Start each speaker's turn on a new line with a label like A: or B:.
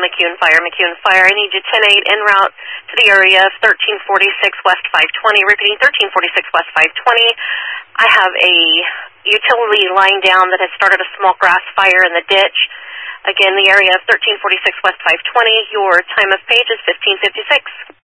A: McCune Fire. McCune Fire, I need you 10-8 en route to the area of 1346 West 520. Repeating, 1346 West 520. I have a utility line down that has started a small grass fire in the ditch. Again, the area of 1346 West 520. Your time of page is 1556.